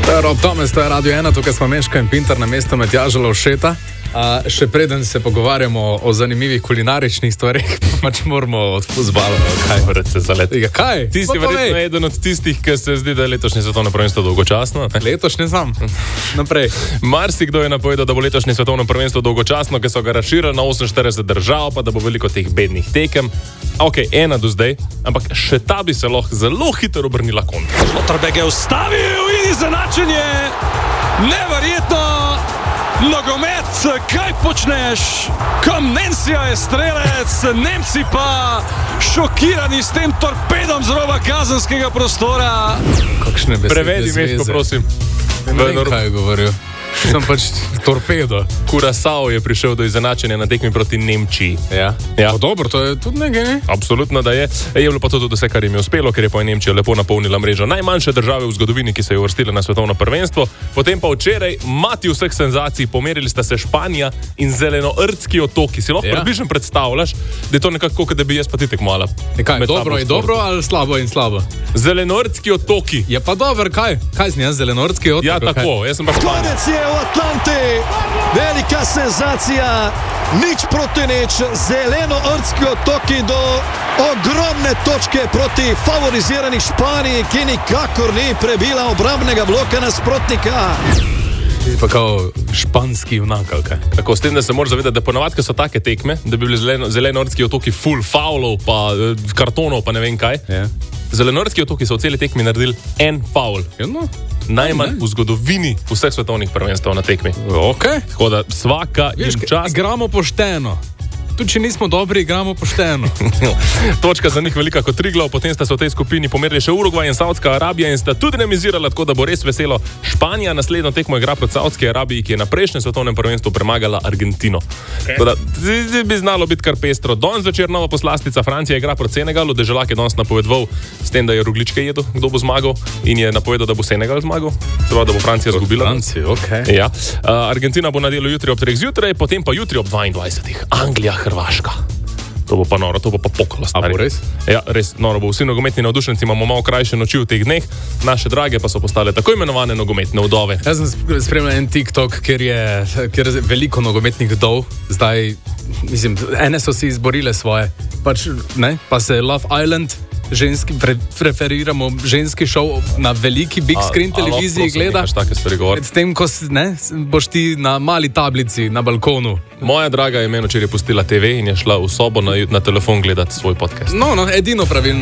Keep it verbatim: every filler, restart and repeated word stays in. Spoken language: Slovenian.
Rob Thomas, to je Radio ena, tukaj smo Meška in Pintar na mesto Matjaža Lovšeta. A, še preden se pogovarjamo o zanimivih kulinaričnih stvarih, pač moramo od fuzbala. Kaj vrte za let? Ja, kaj? Ti si verjetno eden od tistih, ki se zdi, da je letošnje svetovno prvenstvo dolgočasno. Letošnje sam. Naprej. Marsikdo je napovedal, da bo letošnje svetovno prvenstvo dolgočasno, ker so ga razširili na oseminštirideset držav, pa da bo veliko teh bednih tekem. Ok, ena do zdaj, ampak še ta bi se lahko zelo hitro obrnila kontra. Schlotterbeck je ustavil in izenačenje. Neverjetno. Nogomet, kaj počneš? Komnensija je strelec, Nemci pa šokirani s tem torpedom z roba kazenskega prostora. Kakšne besede Prevedi, Meško, prosim. Ne vem, kaj je govoril. Sem pač torpedo. Curaçao je prišel do izenačenja na tekmi proti Nemčiji. Ja. Ja. O, dobro, to je tudi nekaj, ne? Absolutno, da je. Je bilo pa to tudi vse, kar jim je uspelo, ker je pa Nemčija lepo napolnila mrežo najmanjše države v zgodovini, ki se je uvrstila na svetovno prvenstvo. Potem pa včeraj, mati vseh senzacij, pomerili sta se Španija in Zelenordski otoki. Si lahko Ja. približno predstavljaš, da je to nekako, da bi jaz pa ti tekmovala. E kaj, Med dobro sabo je v sportu. dobro ali slabo in slabo? Zelenordski otoki. Je pa dobro, kaj? Kaj z njim, Zelenordski otok? Ja, tako, jaz sem pa Španija. Konec je v Atlanti. Velika senzacija. Nič proti nič. Zelenoordski otoki do ogromne točke proti favorizirani Španiji, ki nikakor ni prebila obrambnega bloka nasprotnika. Pa kao španski junak, ali kaj? Tako, s tem, da se moraš zavedati, da ponavadi so take tekme, da bi bili zeleno, Zelenoordski otoki full foulov, pa eh, kartonov, pa ne vem kaj. Ja. Zelenoordski otoki so v celi tekmi naredili en foul. Ja, no. Najmanj v zgodovini vseh svetovnih prvenstev na tekmi. Ok. Tako da svaka Veš, jim čast. igramo pošteno. Tudi če nismo dobri, igramo pošteno. Točka za njih velika kot Triglav, potem sta se v tej skupini pomerili še Urugvaj in Saudska Arabija in sta tudi remizirala, tako da bo res veselo. Španija naslednjo tekmo igra proti Saudski Arabiji, ki je na prejšnjem svetovnem prvenstvu premagala Argentino. Okay. Tako da z- bi znalo biti kar pestro. Danes zvečer nova poslastica Francija igra proti Senegalu, Deželak je danes napovedoval s tem, da je rogličke jedel, kdo bo zmagal, in je napovedal, da bo Senegal zmagal, seveda, da bo Francija izgubila. Franci, ok. Ja. Uh, Argentina bo na delu jutri ob treh zjutraj, potem pa jutri ob dvaindvajsetih. Anglija, Hrvaška. To bo pa noro, to bo pa pokolo, stari. A bo res? Ja, res noro bo. Vsi nogometni navdušenci imamo malo krajše noči v teh dneh, naše drage pa so postale tako imenovane nogometne vdove. Jaz sem sp- spremljal en TikTok, kjer je, kjer je veliko nogometnih vdov. Zdaj, mislim, ene so si izborile svoje. Pač, ne, pa se Love Island, ženski, pre, preferiramo ženski šov na veliki big screen televiziji gleda. Take stvari govori. Medtem, ko si, ne, boš ti na mali tablici, na balkonu. Moja draga je meni včeraj pustila te ve in je šla v sobo na, na telefon gledati svoj podcast. No, no, edino pravilno.